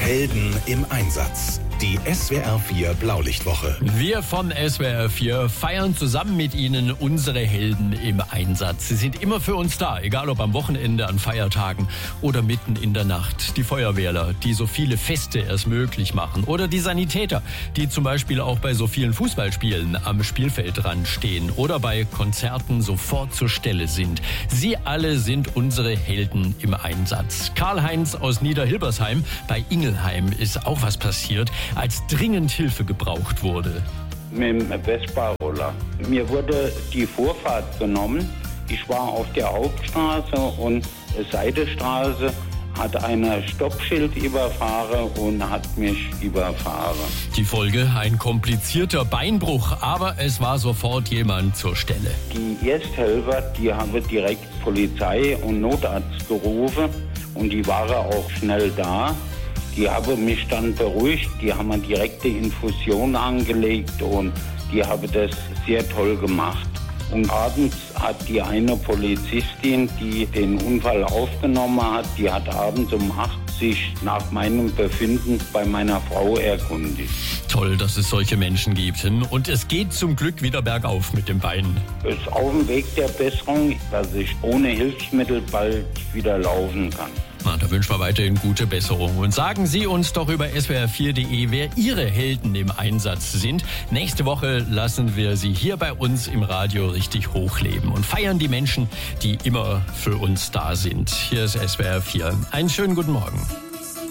Helden im Einsatz. Die SWR 4 Blaulichtwoche. Wir von SWR 4 feiern zusammen mit Ihnen unsere Helden im Einsatz. Sie sind immer für uns da, egal ob am Wochenende, an Feiertagen oder mitten in der Nacht. Die Feuerwehrler, die so viele Feste erst möglich machen. Oder die Sanitäter, die zum Beispiel auch bei so vielen Fußballspielen am Spielfeldrand stehen oder bei Konzerten sofort zur Stelle sind. Sie alle sind unsere Helden im Einsatz. Karl-Heinz aus Niederhilbersheim bei Ingelheim ist auch was passiert, als dringend Hilfe gebraucht wurde. Mit dem Vespa-Roller. Mir wurde die Vorfahrt genommen. Ich war auf der Hauptstraße und Seitenstraße hat einer Stoppschild überfahren und hat mich überfahren. Die Folge: ein komplizierter Beinbruch, aber es war sofort jemand zur Stelle. Die Ersthelfer, die haben direkt Polizei und Notarzt gerufen und die waren auch schnell da. Die haben mich dann beruhigt, die haben eine direkte Infusion angelegt und die haben das sehr toll gemacht. Und abends hat die eine Polizistin, die den Unfall aufgenommen hat, die hat abends um 8 sich nach meinem Befinden bei meiner Frau erkundigt. Toll, dass es solche Menschen gibt. Und es geht zum Glück wieder bergauf mit dem Bein. Es ist auf dem Weg der Besserung, dass ich ohne Hilfsmittel bald wieder laufen kann. Da wünschen wir weiterhin gute Besserung. Und sagen Sie uns doch über swr4.de, wer Ihre Helden im Einsatz sind. Nächste Woche lassen wir Sie hier bei uns im Radio richtig hochleben und feiern die Menschen, die immer für uns da sind. Hier ist SWR4. Einen schönen guten Morgen.